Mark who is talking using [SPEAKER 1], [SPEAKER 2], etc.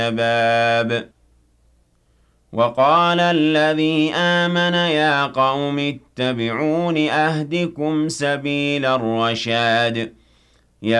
[SPEAKER 1] الشباب وقال الذي آمن يا قوم اتبعون أهدكم سبيل الرشاد